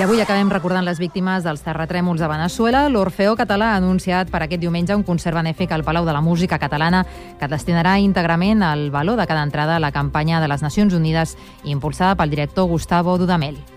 I avui acabem recordant les víctimes dels terratrèmols a Veneçuela. L'Orfeó Català ha anunciat per aquest diumenge un concert benèfic al Palau de la Música Catalana que destinarà íntegrament al valor de cada entrada a la campanya de les Nacions Unides impulsada pel director Gustavo Dudamel.